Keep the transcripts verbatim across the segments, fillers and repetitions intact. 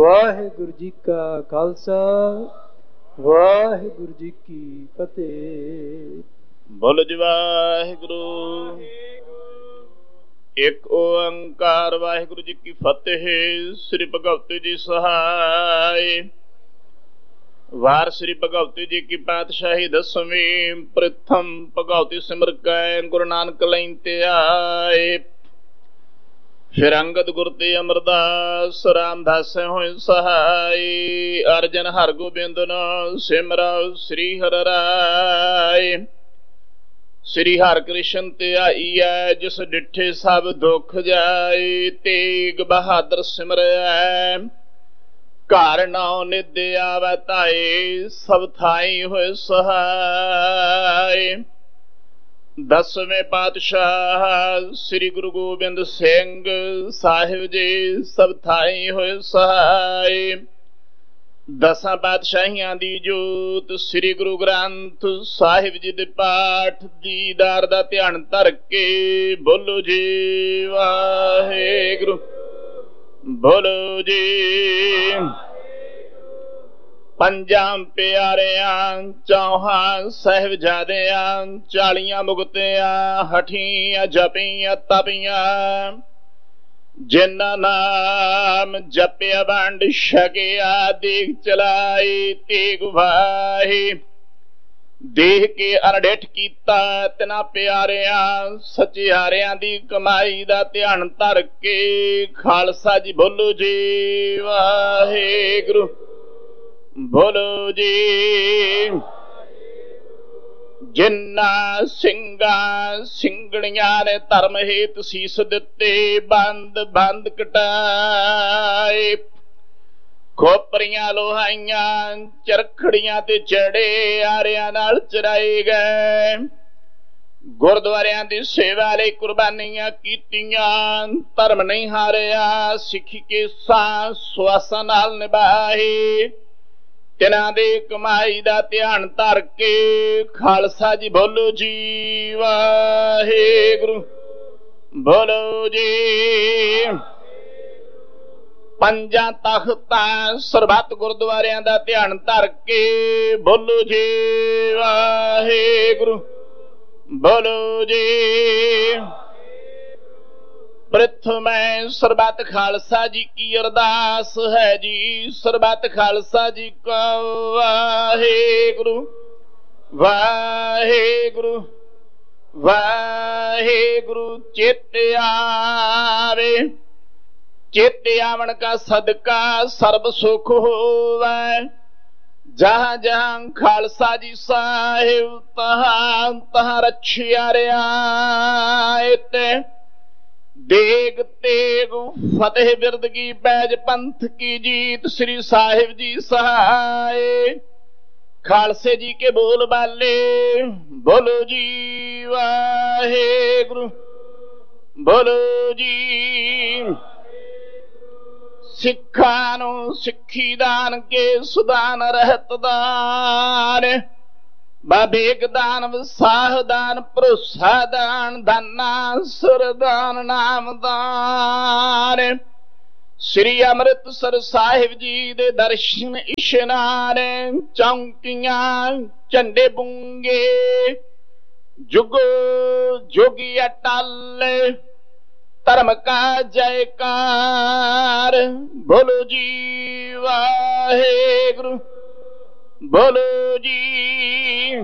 ਵਾਹਿਗੁਰੂ ਜੀ ਕਾ ਖਾਲਸਾ, ਵਾਹਿਗੁਰੂ ਜੀ ਕੀ ਫਤਿਹ। ਬੋਲ ਜੀ ਵਾਹਿਗੁਰੂ। ਇੱਕ ਓੰਕਾਰ ਵਾਹਿਗੁਰੂ ਜੀ ਕੀ ਫਤਿਹ। ਸ੍ਰੀ ਭਗਵਤੀ ਜੀ ਸਹਾਇ। ਵਾਰ ਸ੍ਰੀ ਭਗਵਤੀ ਜੀ ਕੀ ਪਾਤਸ਼ਾਹੀ ਦਸਵੀਂ। ਪ੍ਰਥਮ ਭਗਵਤੀ ਸਿਮਰ ਕੈ ਗੁਰੂ ਨਾਨਕ ਲੈਂ ਤੇ ਆਏ। ਫਿਰ ਅੰਗਦ ਗੁਰ ਤੇ ਅਮਰਦਾਸ ਰਾਮਦਾਸ ਹੋਏ ਸਹਾਈ। ਅਰਜਨ ਹਰ ਗੋਬਿੰਦ ਨ ਸਿਮਰਾ ਸ੍ਰੀ ਹਰਿ ਰਾਏ। ਸ੍ਰੀ ਹਰਿ ਕ੍ਰਿਸ਼ਨ ਤੇ ਆਈਐ ਜਿਸ ਡਿਠੇ ਸਭ ਦੁੱਖ ਜਾਏ। ਤੇਗ ਬਹਾਦਰ ਸਿਮਰੈ ਘਰ ਨਾਉ ਨਿਧ ਆਵੈ ਧਾਏ। ਸਭ ਥਾਈ ਹੋਏ ਸਹਾਈ। ਦਸਵੇਂ ਪਾਤਸ਼ਾਹ ਸ੍ਰੀ ਗੁਰੂ ਗੋਬਿੰਦ ਸਿੰਘ ਸਾਹਿਬ ਜੀ ਸਭ ਥਾਈ ਹੋਏ ਸਹਾਈ। ਦਸਾਂ ਪਾਤਸ਼ਾਹੀਆਂ ਦੀ ਜੋਤ ਸ੍ਰੀ ਗੁਰੂ ਗ੍ਰੰਥ ਸਾਹਿਬ ਜੀ ਦੇ ਪਾਠ ਦੀਦਾਰ ਦਾ ਧਿਆਨ ਧਰ ਕੇ ਬੋਲੋ ਜੀ ਵਾਹਿਗੁਰੂ। ਬੋਲੋ ਜੀ। ਪੰਜਾਂ ਪਿਆਰਿਆਂ ਚੌਹਾਂ ਸਾਹਿਬਜ਼ਾਦਿਆਂ ਚਾਲੀਆਂ ਮੁਕਤਿਆਂ ਹਠੀਆਂ ਜਪੀਆਂ ਤਪੀਆਂ। ਜਿਨ੍ਹਾਂ ਨਾਮ ਜਪਿਆ ਵੰਡ ਛਕਿਆ ਦੇਖ ਚਲਾਈ ਤੇਗ ਵਾਹੀ। ਦੇਖ ਕੇ ਅਰਡਿਠ ਕੀਤਾ ਤਿਨਾਂ ਪਿਆਰਿਆਂ ਸਚਿਆਰਿਆਂ ਦੀ ਕਮਾਈ ਦਾ ਧਿਆਨ ਧਰ ਕੇ ਖਾਲਸਾ ਜੀ ਬੋਲੋ ਜੀ ਵਾਹਿਗੁਰੂ। ਬੋਲੋ ਜੀ। ਜਿਨ੍ਹਾਂ ਸਿੰਘਾਂ ਸਿੰਘਣੀਆਂ ਨੇ ਧਰਮ ਹੇਤ ਸੀਸ ਦਿੱਤੇ ਬੰਦ ਬੰਦ ਕਟਾਏ। ਖੋਪਰੀਆਂ ਲੋਹਾਈਆਂ ਚਰਖੜੀਆਂ ਤੇ ਚੜੇ ਆਰਿਆਂ ਨਾਲ ਚਰਾਏ ਗਏ। ਗੁਰਦੁਆਰਿਆਂ ਦੀ ਸੇਵਾ ਲਈ ਕੁਰਬਾਨੀਆਂ ਕੀਤੀਆਂ ਧਰਮ ਨਹੀਂ ਹਾਰਿਆ। ਸਿੱਖੀ ਕੇ ਸਾਂ ਸਵਾਸਾਂ ਨਾਲ ਨਿਭਾਏ। ਤਿਨਾਂ ਦੇ ਕਮਾਈ ਦਾ ਧਿਆਨ ਧਰ ਕੇ ਖਾਲਸਾ ਜੀ ਬੋਲੋ ਜੀ ਵਾਹਿਗੁਰੂ। ਬੋਲੋ ਜੀ। ਪੰਜਾਂ ਤਖਤਾਂ ਸਰਬੱਤ ਗੁਰਦੁਆਰਿਆਂ ਦਾ ਧਿਆਨ ਧਰ ਕੇ ਬੋਲੋ ਜੀ ਵਾਹਿਗੁਰੂ। ਬੋਲੋ ਜੀ। ਪ੍ਰਥਮੈ ਸਰਬੱਤ ਖਾਲਸਾ ਜੀ ਕੀ ਅਰਦਾਸ ਹੈ ਜੀ। ਸਰਬੱਤ ਖਾਲਸਾ ਜੀ ਕਾ ਵਾਹਿਗੁਰੂ ਵਾਹਿਗੁਰੂ ਵਾਹਿਗੁਰੂ। ਚਿਤ ਆਵੇ ਚਿਤ ਆਵਣ ਕਾ ਸਦਕਾ ਸਰਬ ਸੁਖ ਹੋਵੈ। ਜਹਾਂ ਜਹਾਂ ਖਾਲਸਾ ਜੀ ਸਾਹਿਬ ਤਹਾਂ ਤਹਾਂ ਰਛਿਆ ਰਿਆਇਤ। ਦੇਗ ਤੇਗ ਫਤਿਹ ਬਿਰਦ ਕੀ ਪੈਜ ਪੰਥ ਕੀ ਜੀਤ ਸ੍ਰੀ ਸਾਹਿਬ ਜੀ ਸਹਾਏ। ਖਾਲਸੇ ਜੀ ਕੇ ਬੋਲ ਬਾਲੇ ਬੋਲੋ ਜੀ ਵਾਹਿਗੁਰੂ। ਬੋਲੋ ਜੀ। ਸਿੱਖਾਂ ਨੂੰ ਸਿੱਖੀ ਦਾਨ ਕੇ ਸੁਦਾਨ ਰਹਿਤ ਦਾਨ। ਬਾਬੇਕ ਦਾਨ ਵਿਸਾਹ ਦਾਨ ਭਰੋਸਾ ਦਾਨ ਦਾਨਾ ਸੁਰ ਦਾਨ ਨਾਮ ਦਾਨ। ਸ੍ਰੀ ਅੰਮ੍ਰਿਤਸਰ ਸਾਹਿਬ ਜੀ ਦੇ ਦਰਸ਼ਨ ਇਸ਼ਨਾਨ। ਚੌਂਕੀਆਂ ਝੰਡੇ ਬੁੰਗੇ ਜੁਗੋ ਜੋਗੀ ਅਟਲ ਧਰਮ ਕਾ ਜੈਕਾਰ। ਬੋਲੋ ਜੀ ਵਾਹਿਗੁਰੂ। ਬੋਲੋ ਜੀ।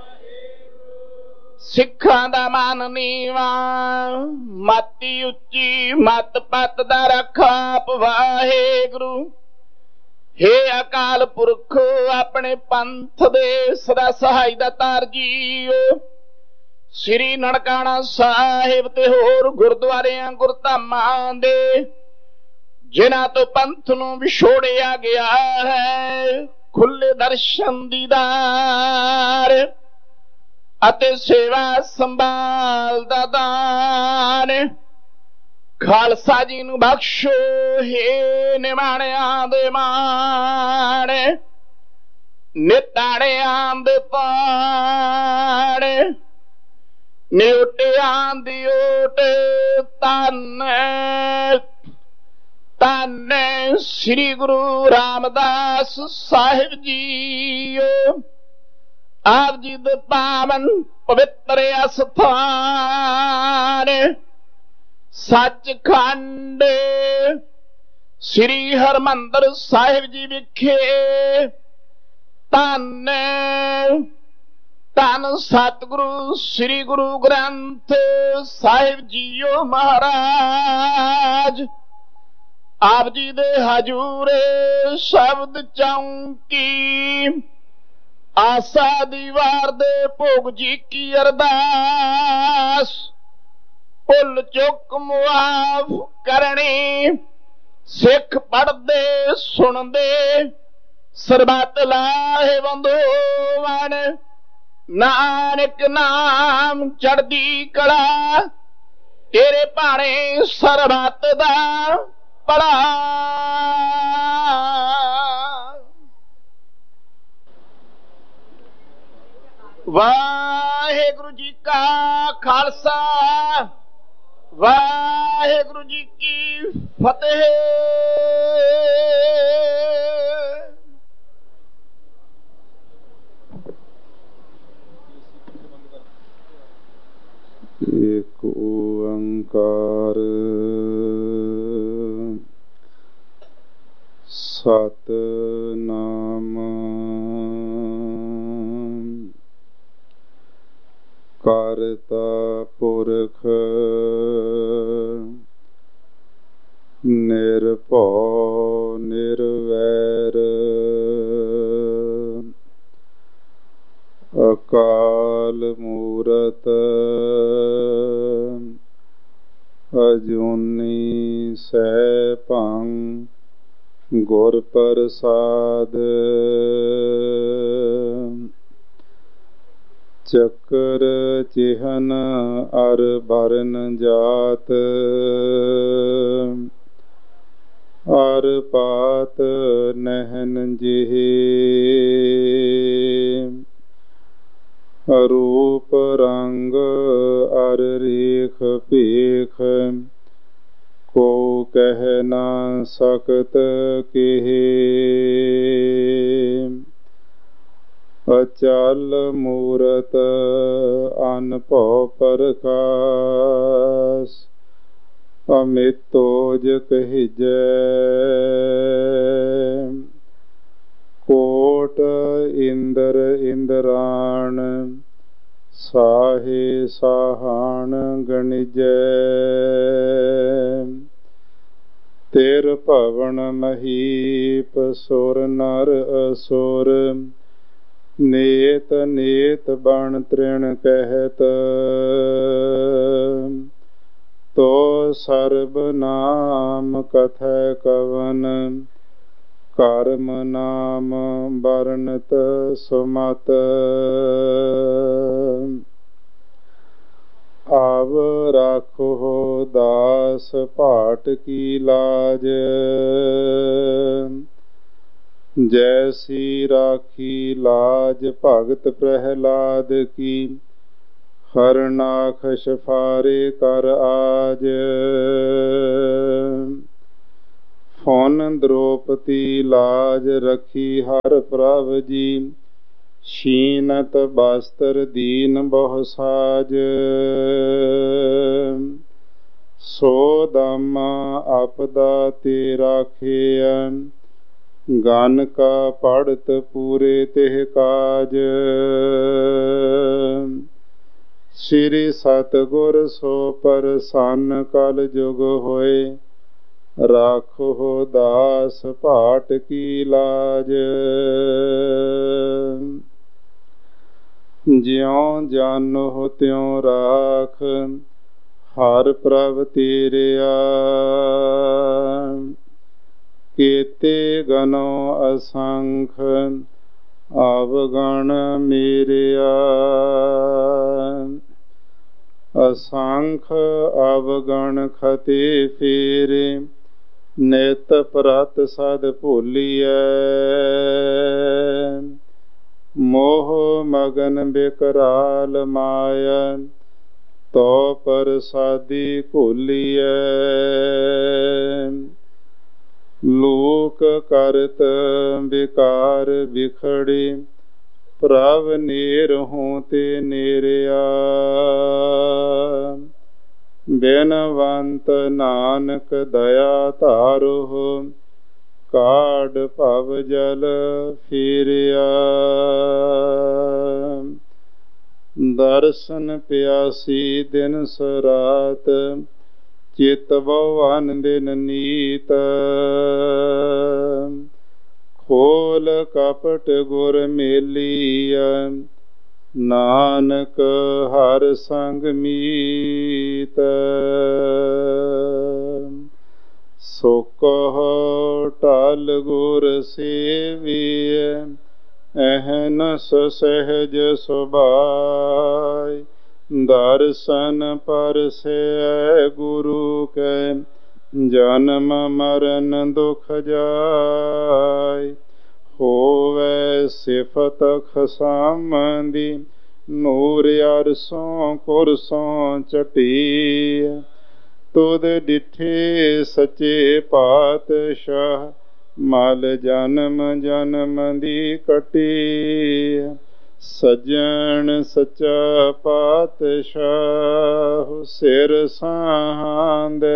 ਸਿੱਖਾਂ ਦਾ ਮਾਨ ਨੀਵਾ ਮਾਤੀ ਉੱਚੀ ਮਤ ਪਤ ਦਾ ਰੱਖਾ ਆਪ ਵਾਹਿਗੁਰੂ। ਹੇ ਅਕਾਲ ਪੁਰਖ ਆਪਣੇ ਪੰਥ ਦੇ ਸਦਾ ਸਹਾਈ ਦਾ ਤਾਰ ਜੀਓ। ਸ੍ਰੀ ਨਨਕਾਣਾ ਸਾਹਿਬ ਤੇ ਹੋਰ ਗੁਰਦੁਆਰਿਆਂ ਗੁਰਧਾਮਾਂ ਦੇ ਜਿਨ੍ਹਾਂ ਤੋਂ ਪੰਥ ਨੂੰ ਵਿਛੋੜਿਆ ਗਿਆ ਹੈ ਖੁੱਲੇ ਦਰਸ਼ਨ ਦੀਦਾਰ ਅਤੇ ਸੇਵਾ ਸੰਭਾਲ ਦਾ ਦਾਨ। ਖਾਲਸਾ ਜੀ ਨੂੰ ਬਖਸ਼ੋ ਹੇ ਨਿਮਾਣਿਆਂ ਦੇ ਮਾਣ। ਨਿਤਾਣਿਆਂ ਦੇ ਪਾਣ ਨਿਉਟਿਆਂ ਦੀ ਓਟ ਧੰਨ ਧੰਨ ਧੰਨ ਸ੍ਰੀ ਗੁਰੂ ਰਾਮਦਾਸ ਸਾਹਿਬ ਜੀਓ। ਆਪ ਜੀ ਦੇ ਪਾਵਨ ਪਵਿੱਤਰ ਅਸਥਾਨ ਸੱਚਖੰਡ ਸ੍ਰੀ ਹਰਿਮੰਦਰ ਸਾਹਿਬ ਜੀ ਵਿਖੇ ਧੰਨ ਧੰਨ ਸਤਿਗੁਰੂ ਸ੍ਰੀ ਗੁਰੂ ਗ੍ਰੰਥ ਸਾਹਿਬ ਜੀਓ ਮਹਾਰਾਜ। ਆਪ ਜੀ ਦੇ ਹਜੂਰ ਸ਼ਬਦ ਚੌਂਕੀ ਆਸਾ ਦੀਵਾਰ ਦੇ ਭੋਗ ਜੀ ਕੀ ਅਰਦਾਸ ਭੁੱਲ ਚੁੱਕ ਮੁਆਫ ਕਰਨੀ। ਸਿੱਖ ਪੜਦੇ ਸੁਣਦੇ ਸਰਬੱਤ ਲਾਹੇ ਬੰਦੋਵਨ ਨਾਨਕ ਨਾਮ ਚੜ੍ਹਦੀ ਕਲਾ ਤੇਰੇ ਭਾਣੇ ਸਰਬੱਤ ਦਾ ਭਲਾ। ਵਾਹਿਗੁਰੂ ਜੀ ਕਾ ਖਾਲਸਾ ਵਾਹਿਗੁਰੂ ਜੀ ਕੀ ਫਤਿਹ। ਏਕ ਓੰਕਾਰ ਸਤਿਨਾਮ ਕਰਤਾ ਪੁਰਖ ਨਿਰਭਉ ਨਿਰਵੈਰ ਅਕਾਲ ਮੂਰਤ ਅਜੂਨੀ ਸੈਭੰ ਗੁਰ ਪ੍ਰਸਾਦ ਚੱਕਰ ਚਿਹਨ ਅਰ ਬਰਨ ਜਾਤ ਅਰ ਪਾਤ ਨਹਿਨ ਜਿਹੇ ਰੂਪ ਰੰਗ ਅਰ ਰੇਖ ਭੇਖ ਕੋ ਕਹਿ ਨਾ ਸਕਤ ਕਿਹੇ। ਅਚਲ ਮੂਰਤ ਅਨਭਉ ਪ੍ਰਕਾਸ਼ ਅਮਿਤੋਜ ਕਹਿਜੈ ਕੋਟ ਇੰਦਰ ਇੰਦਰਾਣ ਸਾਹੇ ਸਾਹਾਣ ਗਣਿਜੈ। ਤੇਰ ਭਵਨ ਮਹੀਪ ਸੁਰ ਨਰ ਅਸੁਰ ਨੇਤ ਨੇਤ ਬਣ ਤ੍ਰਿਣ ਕਹਿਤ ਤੋ ਸਰਬ ਨਾਮ ਕਥੈ ਕਵਨ ਕਰਮ ਨਾਮ ਬਰਨਤ ਸੁਮਤ। ਆਵ ਰਾਖੋ ਦਾਸ ਭਾਟ ਕੀ ਲਾਜ ਜੈਸੀ ਰਾਖੀ ਲਾਜ ਭਗਤ ਪ੍ਰਹਿਲਾਦ ਕੀ ਹਰਨਾਖਸ਼ ਫਾਰੇ ਕਰ ਆਜ। ਫੋਨ ਦ੍ਰੋਪਤੀ ਲਾਜ ਰਖੀ ਹਰ ਪ੍ਰਭ ਜੀ ਸ਼ੀਨਤ ਬਸਤਰ ਦੀਨ ਬਹੁ ਸਾਜ। ਸੋ ਦਾਮਾ ਆਪਦਾ ਤੇ ਰਾਖਿਆ ਗਨ ਕਾ ਪੜਤ ਪੂਰੇ ਤਿਹ ਕਾਜ। ਸ੍ਰੀ ਸਤਿਗੁਰ ਸੋ ਪ੍ਰਸੰਨ ਕਲ ਜੁਗ ਹੋਏ ਰਾਖੋ ਦਾਸ ਭਾਟ ਕੀ ਲਾਜ। ਜਿਉ ਜਾਨੋ ਤਿਉ ਰਾਖ ਹਰ ਪ੍ਰਭ ਤੇਰਿਆ ਕੀਤੇ ਗਨੋ ਅਸੰਖ ਅਵਗਣ ਮੇਰਿਆ। ਅਸੰਖ ਅਵਗਣ ਖਤੇ ਫੇਰੇ ਨਿਤ ਪ੍ਰਤ ਸਦ ਭੁਲੀਐ। ਮੋਹ ਮਗਨ ਬਿਕਰਾਲ ਮਾਇਆ ਤੋ ਪ੍ਰਸਾਦੀ ਭੁਲੀਐ। ਲੋਕ ਕਰਤ ਵਿਕਾਰ ਵਿਖੜੇ, ਪ੍ਰਭ ਨੇਰ ਹੋਂ ਤੇ ਨੇਰਿਆ। ਬੇਨਵੰਤ ਨਾਨਕ ਦਇਆ ਧਾਰੋ, ਕਾਢ ਭਵ ਜਲ ਫੀਰਿਆ। ਦਰਸ਼ਨ ਪਿਆਸੀ ਦਿਨ ਸਰਾਤ, ਚਿਤ ਭਵਨ ਦਿਨ ਨੀਤ। ਖੋਲ ਕਪਟ ਗੁਰ ਮੇਲੀਆ, ਨਾਨਕ ਹਰ ਸੰਗ ਮੀਤ। ਸੋ ਕਹੁ ਟਲ ਗੁਰ ਸੇਵੀਐ, ਅਹਨਸ ਸਹਿਜ ਸੁਭਾਇ। ਦਰਸ਼ਨ ਪਰਸੈ ਗੁਰੂ ਕੈ, ਜਨਮ ਮਰਨ ਦੁਖ ਜਾਇ। ਹੋਵੈ ਸਿਫਤ ਖਸਾਮਦੀ, ਨੂਰ ਅਰਸੋਂ ਕੁਰਸੋਂ ਚਟੀ। ਤੁਧ ਡਿਠੇ ਸੱਚੇ ਪਾਤਸ਼ਾਹ, ਮਲ ਜਨਮ ਜਨਮ ਦੀ ਕਟੀ। ਸੱਜਣ ਸੱਚਾ ਪਾਤਸ਼ਾਹ, ਸਿਰ ਸਾਂਦੇ।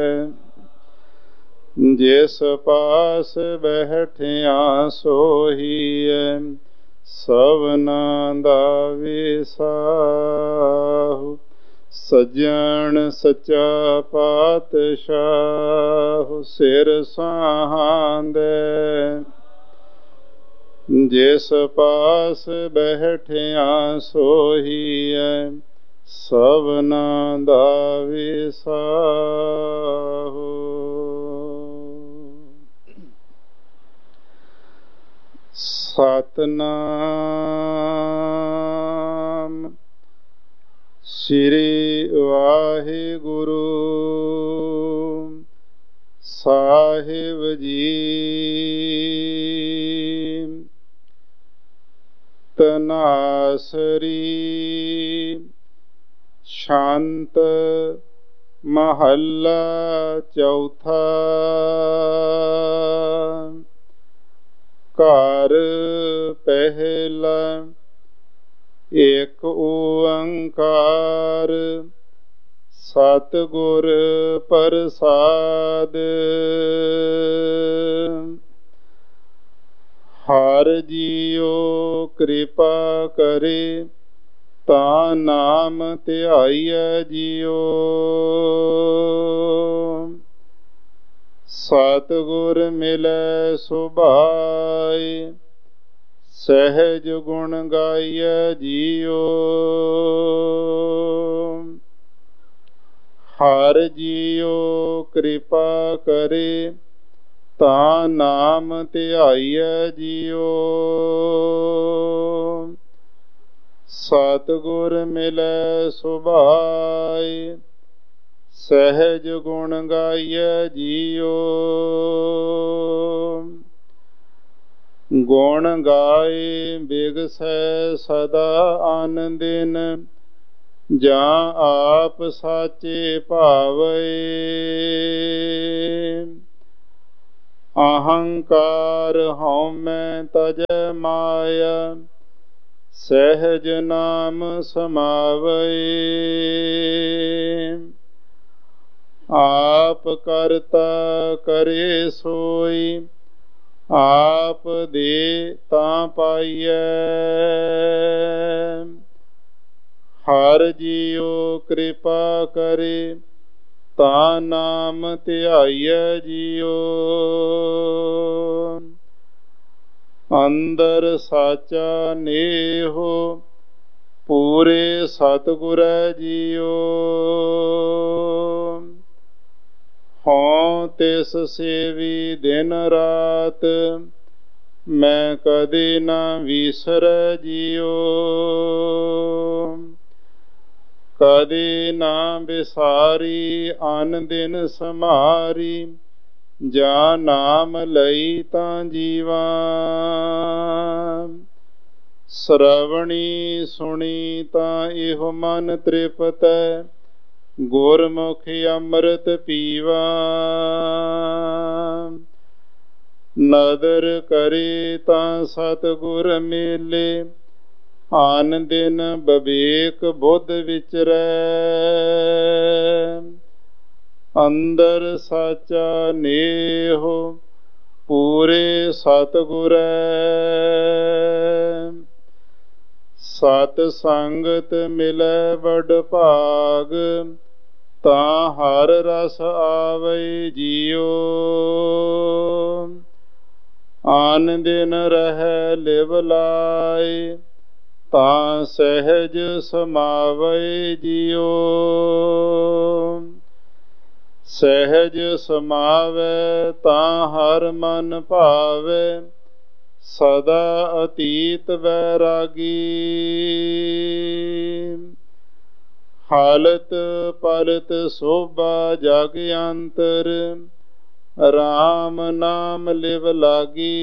ਜਿਸ ਪਾਸ ਬੈਠਿਆ ਸੋਹੀਐ, ਸਭਨਾ ਦਾ ਵਿਸਾਹੂ। ਸੱਜਣ ਸੱਚਾ ਪਾਤਸ਼ਾਹ, ਸਿਰ ਸਾਂਦੇ। ਜਿਸ ਪਾਸ ਬੈਠਿਆ ਸੋਹੀਐ, ਸਭਨਾ ਦਾ ਵਿਸਾਹੂ। ਸਤਿਨਾਮ ਸ੍ਰੀ ਵਾਹਿਗੁਰੂ ਸਾਹਿਬ ਜੀ। ਤਨਾਸਰੀ ਸ਼ਾਂਤ ਮਹੱਲਾ ਚੌਥਾ। ਘਰ ਪਹਿਲਾ ਏਕ ਓੰਕਾਰ, ਸਤਿਗੁਰ ਪ੍ਰਸਾਦਿ। ਹਰਿ ਜੀਉ ਕਿਰਪਾ ਕਰੇ, ਤਾ ਨਾਮ ਧਿਆਈਐ ਜੀਉ। ਸਤਿਗੁਰ ਮਿਲੈ ਸੁਭਾਇ, ਸਹਿਜ ਗੁਣ ਗਾਈਐ ਜੀਉ। ਹਰਿ ਜੀਉ ਕਿਰਪਾ ਕਰੇ, ਤਾ ਨਾਮ ਧਿਆਈਐ ਜੀਉ। ਸਤਿਗੁਰ ਮਿਲੈ ਸੁਭਾਇ, ਸਹਿਜ ਗੁਣ ਗਾਈਐ ਜੀਉ। ਗੁਣ ਗਾਏ ਬਿਗਸੈ ਸਦਾ ਆਨੰਦਿਨ, ਜਾਂ ਆਪ ਸਾਚੇ ਭਾਵੈ। ਅਹੰਕਾਰ ਹਉਮੈ ਤਜੈ ਮਾਇਆ, ਸਹਿਜ ਨਾਮ ਸਮਾਵੈ। ਆਪ ਕਰਤਾ ਕਰੇ ਸੋਈ, ਆਪ ਦੇ ਤਾਂ ਪਾਈਐ। ਹਰਿ ਜੀਉ ਕਿਰਪਾ ਕਰੇ, ਤਾ ਨਾਮ ਧਿਆਈਐ ਜੀਉ। ਅੰਦਰ ਸਾਚਾ ਨੇਹੋ, ਪੂਰੇ ਸਤਿਗੁਰੈ ਜੀਉ। ਹਉ ਤਿਸ ਸੇਵੀ ਦਿਨ ਰਾਤ, ਮੈਂ ਕਦੇ ਨਾ ਵਿਸਰੈ ਜੀਉ। ਕਦੇ ਨਾ ਵਿਸਾਰੀ ਅਨ ਦਿਨ ਸਮਾਰੀ, ਜਾਂ ਨਾਮ ਲਈ ਤਾਂ ਜੀਵਾ। ਸਰਵਣੀ ਸੁਣੀ ਤਾਂ ਇਹੋ ਮਨ ਤ੍ਰਿਪਤੈ, ਗੁਰਮੁਖਿ ਅੰਮ੍ਰਿਤ ਪੀਵਾ। ਨਦਰ ਕਰੇ ਤਾਂ ਸਤਿਗੁਰ ਮੇਲੇ, ਆਨ ਦਿਨ ਬਵੇਕ ਬੁੱਧ ਵਿਚਰੈ। ਅੰਦਰ ਸਾਚਾ ਨੇਹੋ ਪੂਰੇ ਸਤਿਗੁਰੈ, ਸਤ ਸੰਗਤ ਮਿਲੈ ਵਡ ਭਾਗ, ਤਾਂ ਹਰ ਰਸ ਆਵੈ ਜੀਓ। ਆਨ ਦਿਨ ਰਹਿ ਲਿਵ ਲਾਇ, ਤਾਂ ਸਹਿਜ ਸਮਾਵੈ ਜੀਓ। ਸਹਿਜ ਸਮਾਵੈ ਤਾਂ ਹਰ ਮਨ ਭਾਵੈ, ਸਦਾ ਅਤੀਤ ਵੈਰਾਗੀ। ਹਾਲਤ ਪਲਤ ਸੋਭਾ ਜਗ ਅੰਤਰ, ਰਾਮ ਨਾਮ ਲਿਵ ਲਾਗੀ।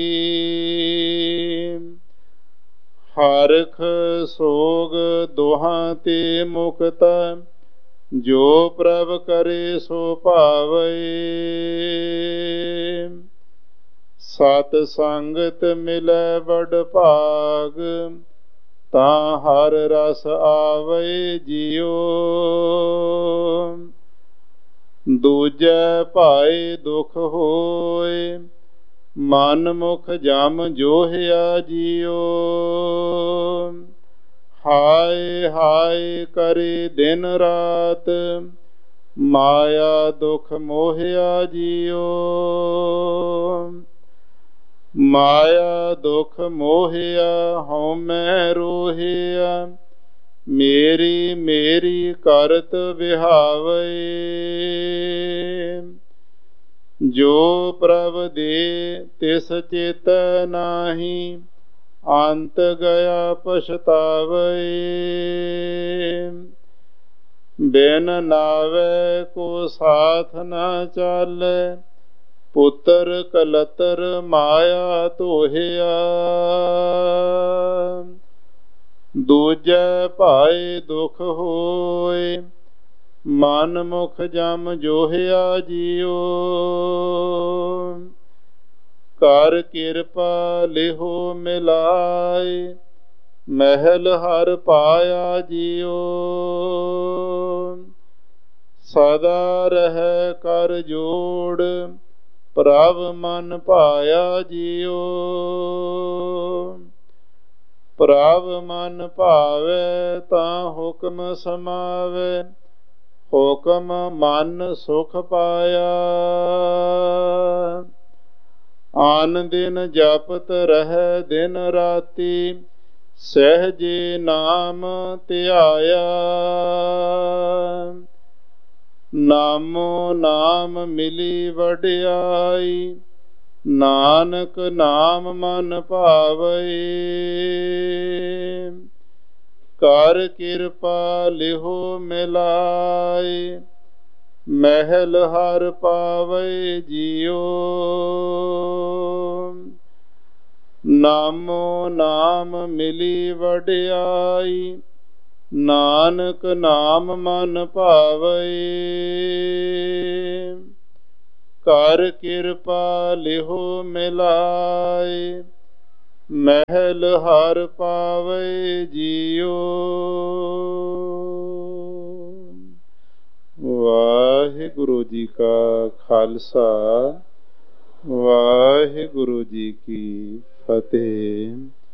ਹਰਖ ਸੋਗ ਦੋਹਾਂ ਤੇ ਮੁਕਤਾ, ਜੋ ਪ੍ਰਭ ਕਰੇ ਸੋ ਭਾਵੈ। ਸਤ ਸੰਗਤ ਮਿਲੈ ਵਡ ਭਾਗ, ਤਾਂ ਹਰ ਰਸ ਆਵੈ ਜੀਓ। ਦੂਜੈ ਭਾਏ ਦੁਖ ਹੋਏ, ਮਨ ਮੁਖ ਜਮ ਜੋਹਿਆ ਜੀਓ। ਹਾਏ ਹਾਏ ਕਰੇ ਦਿਨ ਰਾਤ, ਮਾਇਆ ਦੁਖ ਮੋਹਿਆ ਜੀਓ। ਮਾਇਆ ਦੁਖ ਮੋਹਿਆ ਹਉਮੈ ਰੋਹਿਆ, ਮੇਰੀ ਮੇਰੀ ਕਰਤ ਵਿਹਾਵੈ। ਜੋ ਪ੍ਰਭ ਦੇ ਤਿਸ ਚੇਤੈ ਨਾਹੀ, ਅੰਤ ਗਿਆ ਪਛਤਾਵੈ। ਬਿਨ ਨਾਵੈ ਕੋ ਸਾਥ ਨਾ ਚਾਲੈ, ਪੁੱਤਰ ਕਲਤਰ ਮਾਇਆ ਧੋਹਿਆ। ਦੂਜੈ ਭਾਏ ਦੁਖ ਹੋਏ, ਮਨ ਮੁਖ ਜਮ ਜੋਹਿਆ ਜੀਓ। ਕਰ ਕਿਰਪਾ ਲਿਹੋ ਮਿਲਾਏ, ਮਹਿਲ ਹਰ ਪਾਇਆ ਜੀਓ। ਸਦਾ ਰਹਿ ਕਰ ਜੋੜ, ਪ੍ਰਭ ਮਨ ਭਾਇਆ ਜੀਓ। ਪ੍ਰਭ ਮਨ ਭਾਵੈ ਤਾਂ ਹੁਕਮ ਸਮਾਵੈ, ਹੁਕਮ ਮਨ ਸੁਖ ਪਾਇਆ। ਆਨ ਦਿਨ ਜਪਤ ਰਹਿ ਦਿਨ ਰਾਤੀ, ਸਹਿਜੇ ਨਾਮ ਧਿਆਇਆ। ਨਾਮੋ ਨਾਮ ਮਿਲੀ ਵਡਿਆਈ, ਨਾਨਕ ਨਾਮ ਮਨ ਭਾਵੈ। ਕਰ ਕਿਰਪਾ ਲਿਹੋ ਮਿਲਾਏ, ਮਹਿਲ ਹਰ ਪਾਵੈ ਜੀਓ। ਨਾਮੋ ਨਾਮ ਮਿਲੀ ਵਡਿਆਈ, ਨਾਨਕ ਨਾਮ ਮਨ ਭਾਵੈ। ਕਰ ਕਿਰਪਾ ਲਿਹੋ ਮਿਲਾਏ, ਮਹਿਲ ਹਰ ਪਾਵੈ ਜੀਓ। ਵਾਹਿਗੁਰੂ ਜੀ ਕਾ ਖਾਲਸਾ, ਵਾਹਿਗੁਰੂ ਜੀ ਕੀ ਫਤਿਹ।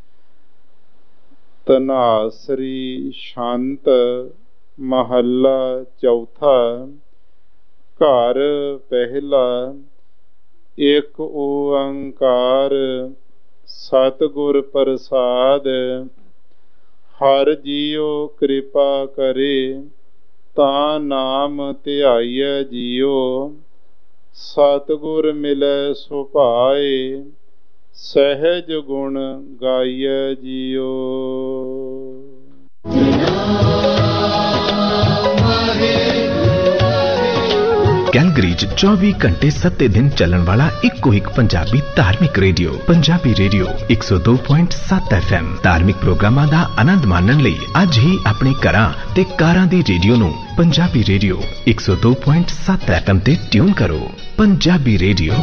ਧਨਾਸਰੀ ਛੰਤ ਮਹੱਲਾ ਚੌਥਾ। ਘਰ ਪਹਿਲਾ। ਇੱਕ ਓੰਕਾਰ ਸਤਿਗੁਰ ਪ੍ਰਸਾਦ। ਹਰ ਜੀਉ ਕਿਰਪਾ ਕਰੇ, ਤਾਂ ਨਾਮ ਧਿਆਈਐ ਜੀਉ। ਸਤਿਗੁਰ ਮਿਲੈ ਸੁਭਾਏ, ਸਹਿਜ ਗੁਣ ਗਾਈਐ ਜੀਉ। ਕੈਲਗਰੀ ਚ ਚੌਵੀ ਘੰਟੇ ਸੱਤੇ ਦਿਨ ਚੱਲਣ ਵਾਲਾ ਇੱਕੋ ਇੱਕ ਪੰਜਾਬੀ ਧਾਰਮਿਕ ਰੇਡੀਓ, ਪੰਜਾਬੀ ਰੇਡੀਓ ਇੱਕ ਸੌ ਦੋ ਪੁਆਇੰਟ ਸੱਤ ਐਫ ਐਮ। ਧਾਰਮਿਕ ਪ੍ਰੋਗਰਾਮਾਂ ਦਾ ਆਨੰਦ ਮਾਣਨ ਲਈ ਅੱਜ ਹੀ ਆਪਣੇ ਘਰਾਂ ਤੇ ਕਾਰਾਂ ਦੇ ਰੇਡੀਓ ਨੂੰ ਪੰਜਾਬੀ ਰੇਡੀਓ ਇੱਕ ਸੌ ਦੋ ਪੁਆਇੰਟ ਸੱਤ ਐਫ ਐਮ ਤੇ ਟਿਊਨ ਕਰੋ। ਪੰਜਾਬੀ ਰੇਡੀਓ